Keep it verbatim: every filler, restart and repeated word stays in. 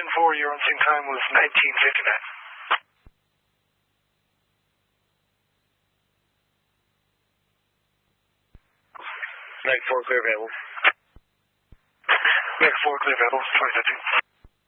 ten four, your on-scene time was nineteen fifty-nine. Meg four, clear available. Meg four, clear available, twenty fifteen.